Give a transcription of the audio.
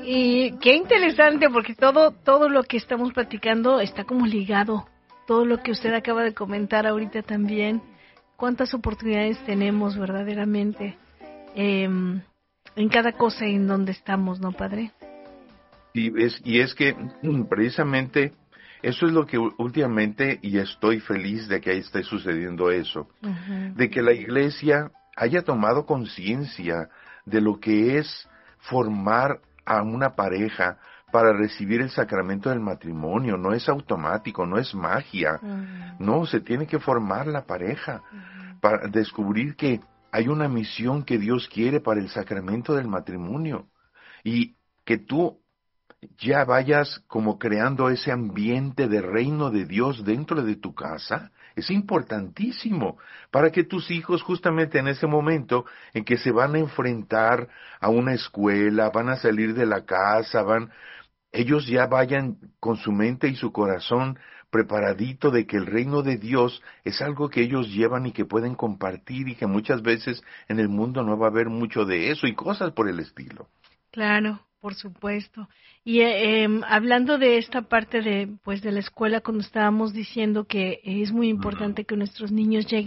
Y qué interesante, porque todo lo que estamos platicando está como ligado. Todo lo que usted acaba de comentar ahorita también. Cuántas oportunidades tenemos verdaderamente en cada cosa en donde estamos, ¿no, padre? Y es que precisamente eso es lo que últimamente, y estoy feliz de que ahí esté sucediendo eso, Ujú. de que la iglesia haya tomado conciencia de lo que es formar a una pareja para recibir el sacramento del matrimonio. No es automático, no es magia, Ujú. no, se tiene que formar la pareja Ujú. para descubrir que hay una misión que Dios quiere para el sacramento del matrimonio y que tú ya vayas como creando ese ambiente de reino de Dios dentro de tu casa, es importantísimo para que tus hijos justamente en ese momento en que se van a enfrentar a una escuela, van a salir de la casa, ellos ya vayan con su mente y su corazón preparadito de que el reino de Dios es algo que ellos llevan y que pueden compartir y que muchas veces en el mundo no va a haber mucho de eso y cosas por el estilo. Claro, por supuesto. Y hablando de esta parte de, pues, de la escuela, cuando estábamos diciendo que es muy Ujú. importante que nuestros niños lleguen